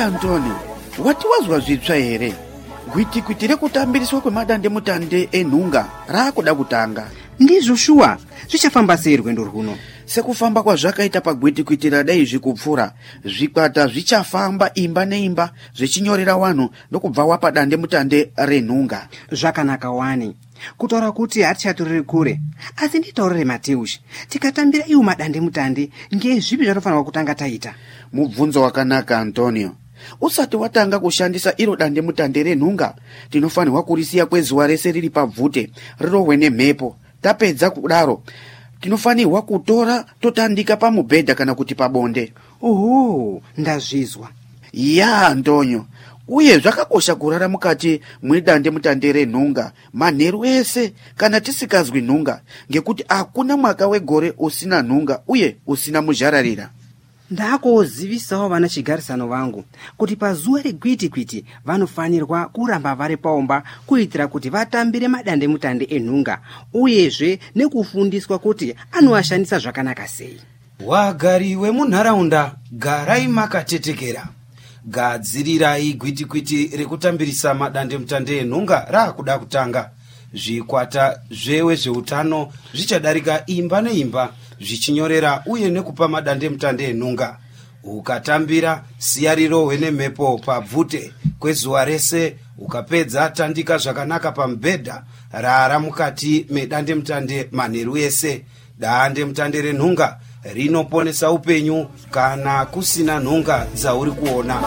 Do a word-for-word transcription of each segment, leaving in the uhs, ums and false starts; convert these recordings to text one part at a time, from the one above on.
Kodi Antonio, wati wazwa zvitsva here? Gwitikwiti rekutambiriswa kwemadande mutande enhunga raakuda kutanga. Ndizvo shuwa, zvichafamba sei rwendo rwuno? Sekufamba kwazvakaita pagwitikwiti radai zvikupfura, zvikwata zvichafamba imba neimba zvichinyorera wanhu ndokubva wapa dande mutande renhunga. Zvakanaka wani. Kutaura kuti hatichatorere kure. Asi nditaurire Mateushi, tikatambira iwo madande mutande, ngezvipi zvatofanirwa kutanga taita? Mubvunzo wakanaka Antonio. Usati watanga kushandisa iro dande mutande renhunga, tinofanirwa kurisiya kwezuva rese riri pabvute, rirohwe nemhepo. Tapedza kudaro, tinofanirwa kutora totandika pamubhedha kana kuti pabonde. Oho, ndazvizwa. Ya Antonio, uye zvakakosha kurara mukati mwedande mutande renhunga manheru ese kana tisikazwi nhunga, ngekuti hakuna mwaka wegore usina nhunga uye usina muzhararira. Ndakozivisawo vana chigarisano vangu kuti pazuva regwitikwiti vanofanirwa kuramba vari paomba kuitira kuti vatambire madande mutande enhunga, uyezve nekufundiswa kuti anoashandisa zvakanaka sei. Wagari wemunharaunda, garai makatetekera. Gadzirirai gwitikwiti rekutambirisa madande mutande enhunga raakuda kutanga. Zvikwata zvewe zveutano zvichadarika imba neimba zvichinyorera uye nekupa madande mutande enhunga. Ukatambira siya rirohwe nemhepo pabvute kwezuva rese, ukapedza tandika zvakanaka pamubhedha, rara mukati medande mutande manheru ese. Dande mutande renhunga rinoponesa upenyu kana kusina nhunga dzauri kuona.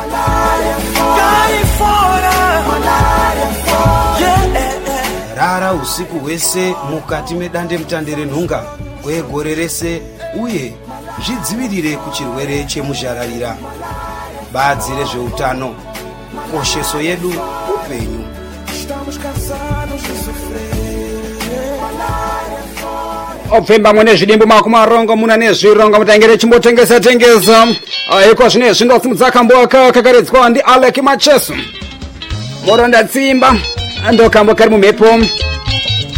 Rara usiku hwese mukati medande mutande renhunga kwegore rese, uye zvidzivirire kuchirwere chemuzhararira. Badzi rezveutano, kosheso yedu upenyu. Opfemba mwene zvidimbu makumi arongo muna nezvirongo mutangire chimbotengesa tengesa. Iko zvine zvindo simudzakambo kakaridzwa ndi Alec Macheso. Moronda tsimba ndokambo kari mumhepo.